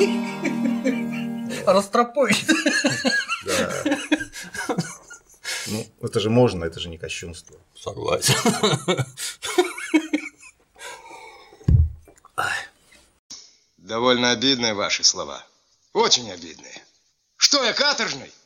Растропой. Да. Ну, это же можно, это же не кощунство. Согласен. Довольно обидные ваши слова. Очень обидные. Что я, каторжный?